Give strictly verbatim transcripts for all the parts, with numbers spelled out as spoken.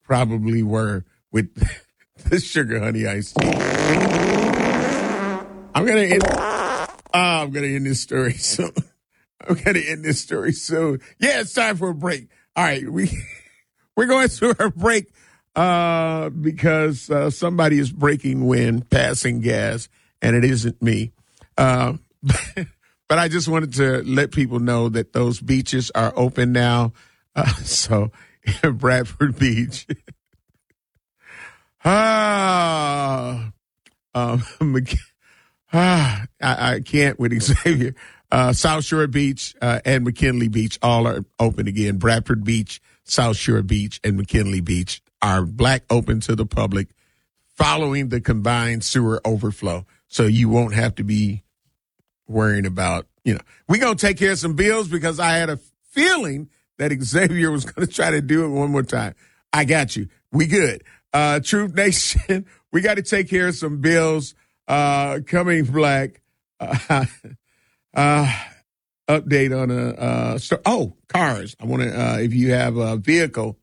probably were with the sugar honey iced tea. I'm gonna end. Oh, I'm gonna end this story soon. I'm gonna end this story soon. Yeah, it's time for a break. All right, we we're going to a break uh, because uh, somebody is breaking wind, passing gas, and it isn't me. Uh, but I just wanted to let people know that those beaches are open now. Uh, so Bradford Beach. ah, um, ah, I, I can't with Xavier. Uh, South Shore Beach uh, and McKinley Beach all are open again. Bradford Beach, South Shore Beach, and McKinley Beach are black open to the public following the combined sewer overflow. So you won't have to be worrying about, you know, we're going to take care of some bills because I had a feeling that Xavier was going to try to do it one more time. I got you. We good. Uh, Truth Nation, we got to take care of some bills. Uh, coming black. Uh, uh, update on a, uh, so, oh, cars. I want to, uh, if you have a vehicle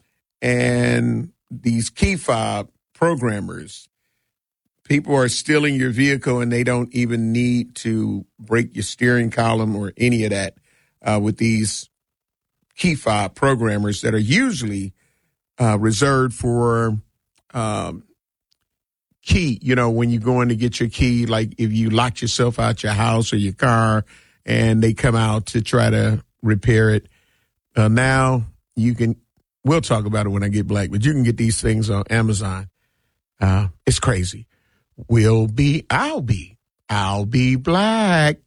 and these key fob programmers, people are stealing your vehicle and they don't even need to break your steering column or any of that uh, with these key fob programmers that are usually uh, reserved for um, key. You know, when you go in to get your key, like if you locked yourself out your house or your car and they come out to try to repair it. Uh, now you can, we'll talk about it when I get black, but you can get these things on Amazon. Uh, it's crazy. Will be, I'll be, I'll be black.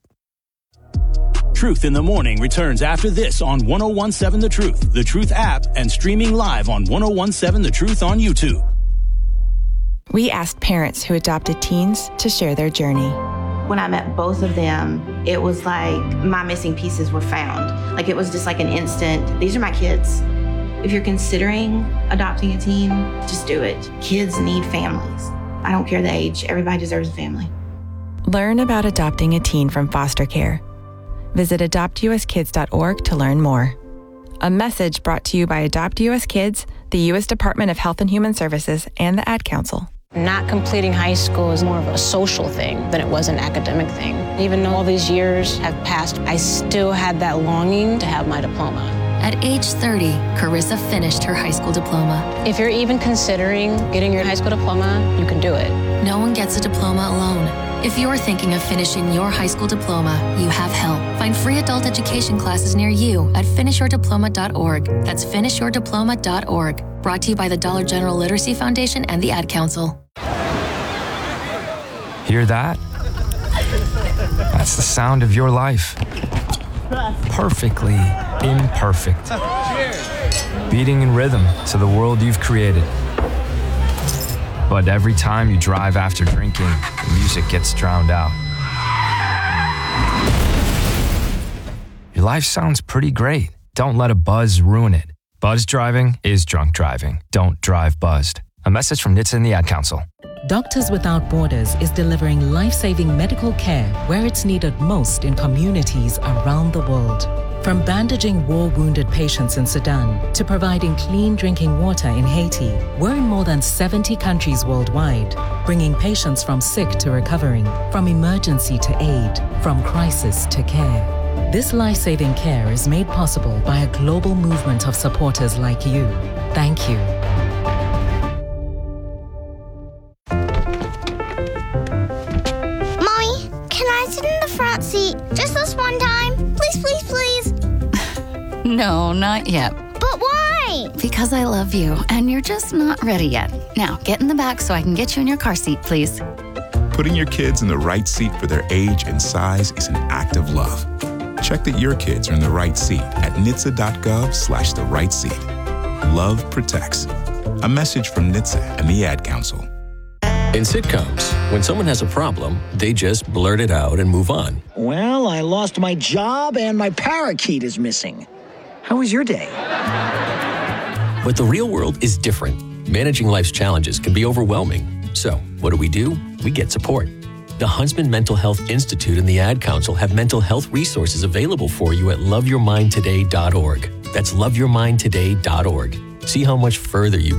Truth in the Morning returns after this on ten seventeen The Truth, The Truth app, and streaming live on ten seventeen The Truth on YouTube. We asked parents who adopted teens to share their journey. When I met both of them, it was like my missing pieces were found. Like it was just like an instant, these are my kids. If you're considering adopting a teen, just do it. Kids need families. I don't care the age. Everybody deserves a family. Learn about adopting a teen from foster care. Visit adopt u s kids dot org to learn more. A message brought to you by Adopt U S Kids, the U S Department of Health and Human Services, and the Ad Council. Not completing high school is more of a social thing than it was an academic thing. Even though all these years have passed, I still had that longing to have my diploma. At age thirty, Carissa finished her high school diploma. If you're even considering getting your high school diploma, you can do it. No one gets a diploma alone. If you're thinking of finishing your high school diploma, you have help. Find free adult education classes near you at finish your diploma dot org. That's finish your diploma dot org. Brought to you by the Dollar General Literacy Foundation and the Ad Council. Hear that? That's the sound of your life. Perfectly imperfect. Beating in rhythm to the world you've created. But every time you drive after drinking, the music gets drowned out. Your life sounds pretty great. Don't let a buzz ruin it. Buzz driving is drunk driving. Don't drive buzzed. A message from N H T S A and the Ad Council. Doctors Without Borders is delivering life-saving medical care where it's needed most in communities around the world. From bandaging war-wounded patients in Sudan to providing clean drinking water in Haiti, we're in more than seventy countries worldwide, bringing patients from sick to recovering, from emergency to aid, from crisis to care. This life-saving care is made possible by a global movement of supporters like you. Thank you. Mommy, can I sit in the front seat just this one time? Please, please, please. No, not yet. But why? Because I love you, and you're just not ready yet. Now, get in the back so I can get you in your car seat, please. Putting your kids in the right seat for their age and size is an act of love. Check that your kids are in the right seat at N H T S A dot gov slash the right seat. Love protects. A message from N H T S A and the Ad Council. In sitcoms, when someone has a problem, they just blurt it out and move on. Well, I lost my job and my parakeet is missing. How was your day? But the real world is different. Managing life's challenges can be overwhelming. So, what do we do? We get support. The Huntsman Mental Health Institute and the Ad Council have mental health resources available for you at love your mind today dot org. That's love your mind today dot org. See how much further you